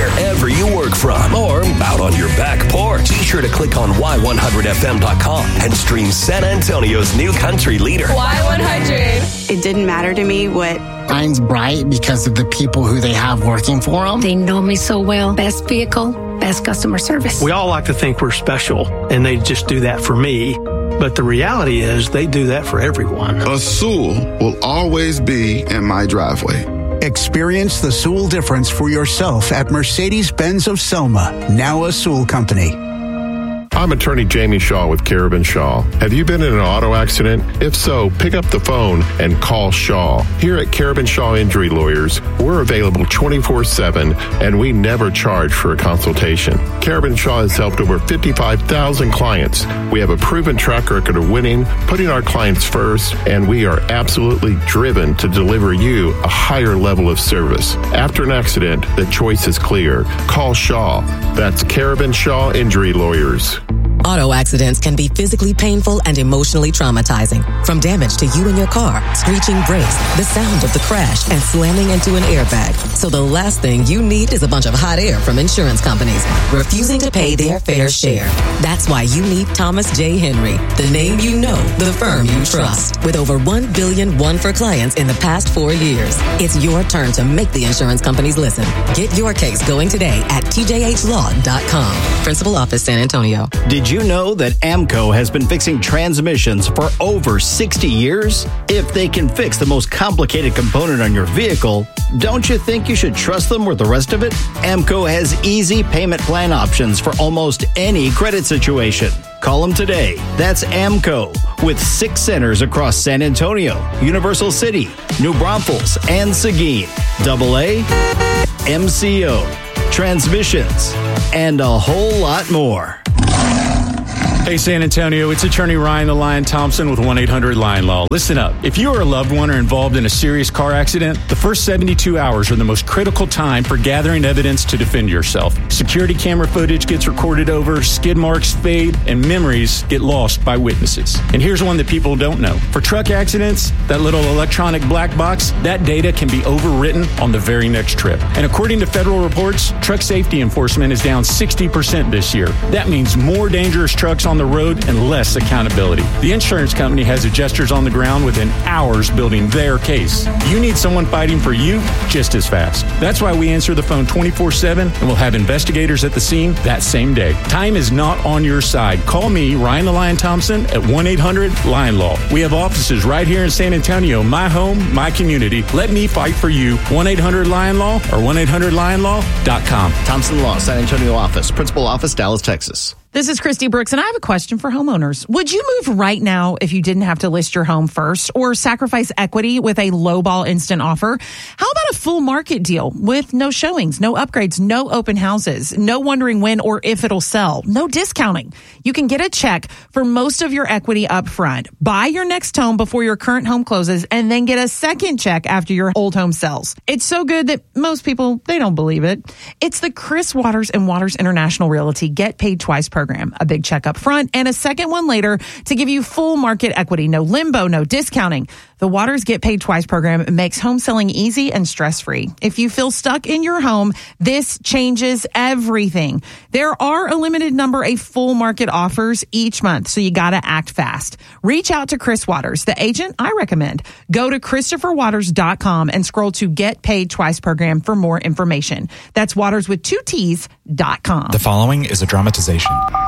wherever you work from or out on your back porch. Be sure to click on Y100FM.com and stream San Antonio's new country leader. Y100. It didn't matter to me what Mine's bright because of the people who they have working for them. They know me so well. Best vehicle, best customer service. We all like to think we're special, and they just do that for me. But the reality is they do that for everyone. A Sewell will always be in my driveway. Experience the Sewell difference for yourself at Mercedes-Benz of Selma, now a Sewell company. I'm attorney Jamie Shaw with Carabin Shaw. Have you been in an auto accident? If so, pick up the phone and call Shaw. Here at Carabin Shaw Injury Lawyers, we're available 24/7 and we never charge for a consultation. Carabin Shaw has helped over 55,000 clients. We have a proven track record of winning, putting our clients first, and we are absolutely driven to deliver you a higher level of service. After an accident, the choice is clear. Call Shaw. That's Carabin Shaw Injury Lawyers. Auto accidents can be physically painful and emotionally traumatizing. From damage to you and your car, screeching brakes, the sound of the crash, and slamming into an airbag. So the last thing you need is a bunch of hot air from insurance companies refusing to pay their fair share. That's why you need Thomas J. Henry, the name you know, the firm you trust. With over $1 billion won for clients in the past 4 years, it's your turn to make the insurance companies listen. Get your case going today at tjhlaw.com. Principal Office, San Antonio. Did you know that AMCO has been fixing transmissions for over 60 years? If they can fix the most complicated component on your vehicle, don't you think you should trust them with the rest of it? AMCO has easy payment plan options for almost any credit situation. Call them today. That's AMCO, with 6 centers across San Antonio, Universal City, New Braunfels, and Seguin. AA, MCO, transmissions, and a whole lot more. Hey, San Antonio, it's attorney Ryan the Lion Thompson with 1-800-LION-LAW. Listen up. If you or a loved one are involved in a serious car accident, the first 72 hours are the most critical time for gathering evidence to defend yourself. Security camera footage gets recorded over, skid marks fade, and memories get lost by witnesses. And here's one that people don't know. For truck accidents, that little electronic black box, that data can be overwritten on the very next trip. And according to federal reports, truck safety enforcement is down 60% this year. That means more dangerous trucks on the road and less accountability. The insurance company has adjusters on the ground within hours building their case. You need someone fighting for you just as fast. That's why we answer the phone 24/7 and we'll have investigators at the scene that same day. Time is not on your side. Call me, Ryan the Lion Thompson, at 1-800-LION-LAW. We have offices right here in San Antonio, my home, my community. Let me fight for you. 1-800-LION-LAW or 1-800-LIONLAW.com. Thompson Law, San Antonio office. Principal office, Dallas, Texas. This is Christy Brooks, and I have a question for homeowners. Would you move right now if you didn't have to list your home first or sacrifice equity with a lowball instant offer? How about a full market deal with no showings, no upgrades, no open houses, no wondering when or if it'll sell, no discounting? You can get a check for most of your equity up front. Buy your next home before your current home closes and then get a second check after your old home sells. It's so good that most people, they don't believe it. It's the Chris Waters and Waters International Realty Get Paid Twice program. A big check up front and a second one later to give you full market equity. No limbo, no discounting. The Waters Get Paid Twice program makes home selling easy and stress-free. If you feel stuck in your home, this changes everything. There are a limited number of full market offers each month, so you got to act fast. Reach out to Chris Waters, the agent I recommend. Go to ChristopherWaters.com and scroll to Get Paid Twice program for more information. That's Waters with 2 T's.com. The following is a dramatization.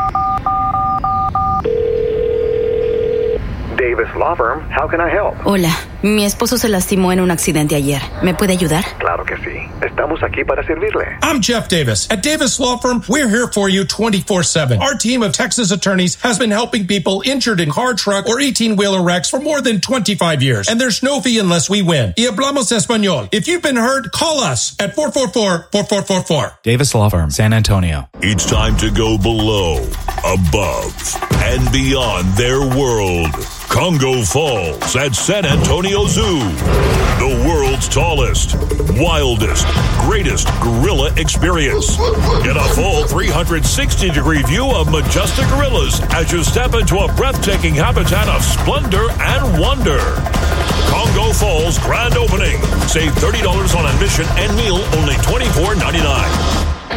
Davis Law Firm, how can I help? Hola, mi esposo se lastimó en un accidente ayer. ¿Me puede ayudar? Claro que sí. Estamos aquí para servirle. I'm Jeff Davis. At Davis Law Firm, we're here for you 24/7. Our team of Texas attorneys has been helping people injured in car, truck, or 18-wheeler wrecks for more than 25 years. And there's no fee unless we win. Y hablamos español. If you've been hurt, call us at 444-4444. Davis Law Firm, San Antonio. It's time to go below, above, and beyond their world. Congo Falls at San Antonio Zoo. The world's tallest, wildest, greatest gorilla experience. Get a full 360-degree view of majestic gorillas as you step into a breathtaking habitat of splendor and wonder. Congo Falls grand opening. Save $30 on admission and meal, only $24.99.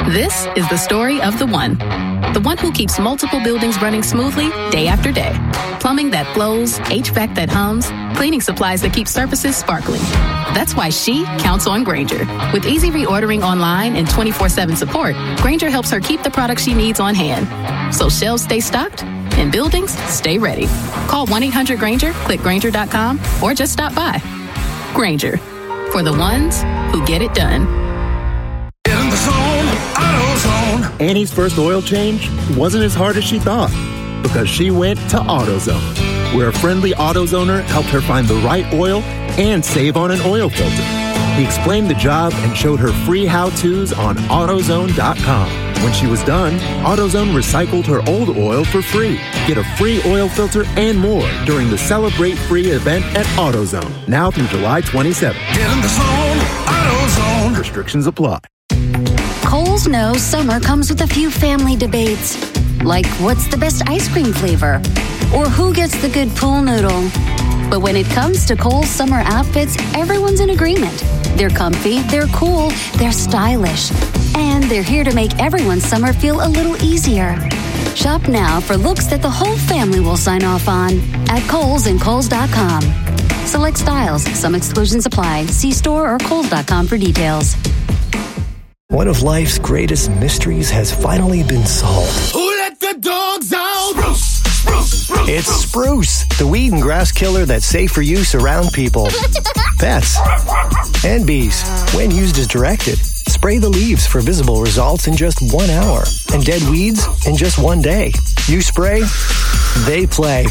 This is the story of the one who keeps multiple buildings running smoothly day after day. Plumbing that flows, HVAC that hums, cleaning supplies that keep surfaces sparkling. That's why she counts on Grainger. With easy reordering online and 24/7 support, Grainger helps her keep the products she needs on hand. So shelves stay stocked and buildings stay ready. Call 1-800-GRAINGER, click Grainger.com, or just stop by. Grainger, for the ones who get it done. In the zone, AutoZone. Annie's first oil change wasn't as hard as she thought because she went to AutoZone, where a friendly AutoZoner helped her find the right oil and save on an oil filter. He explained the job and showed her free how-tos on AutoZone.com. When she was done, AutoZone recycled her old oil for free. Get a free oil filter and more during the Celebrate Free event at AutoZone, now through July 27th. Get in the zone, AutoZone. Restrictions apply. Kohl's knows summer comes with a few family debates, like what's the best ice cream flavor, or who gets the good pool noodle. But when it comes to Kohl's summer outfits, everyone's in agreement. They're comfy, they're cool, they're stylish, and they're here to make everyone's summer feel a little easier. Shop now for looks that the whole family will sign off on at Kohl's and Kohl's.com. Select styles, some exclusions apply. See store or Kohl's.com for details. One of life's greatest mysteries has finally been solved. Who let the dogs out? Spruce, Spruce, Spruce. It's Spruce, the weed and grass killer that's safe for use around people, pets, and bees. When used as directed, spray the leaves for visible results in just 1 hour and dead weeds in just 1 day. You spray, they play.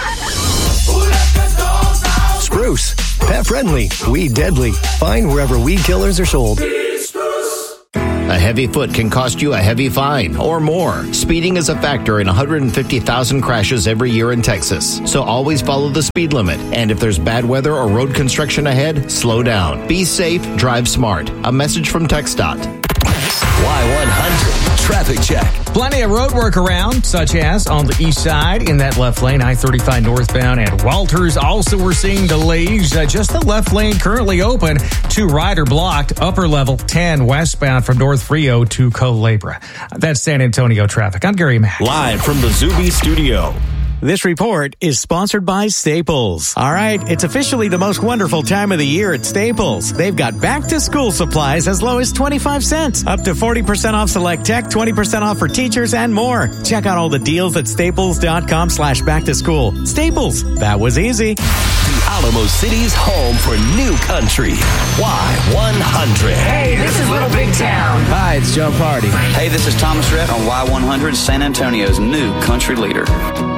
Spruce, pet friendly, weed deadly. Find wherever weed killers are sold. A heavy foot can cost you a heavy fine or more. Speeding is a factor in 150,000 crashes every year in Texas. So always follow the speed limit. And if there's bad weather or road construction ahead, slow down. Be safe, drive smart. A message from TxDOT. Y100 Traffic Check. Plenty of road work around, such as on the east side in that left lane, I-35 northbound at Walters. Also, we're seeing delays. Just the left lane currently open. 2 right are blocked. Upper level 10 westbound from North Frio to Culebra. That's San Antonio traffic. I'm Gary Mack. Live from the Zuby Studio. This report is sponsored by Staples. All right, it's officially the most wonderful time of the year at Staples. They've got back-to-school supplies as low as 25 cents, up to 40% off select tech, 20% off for teachers, and more. Check out all the deals at staples.com/back-to-school. Staples, that was easy. The Alamo City's home for new country. Y100. Hey, this is Little Big Town. Hi, it's Joe Party. Hey, this is Thomas Rhett on Y100, San Antonio's new country leader.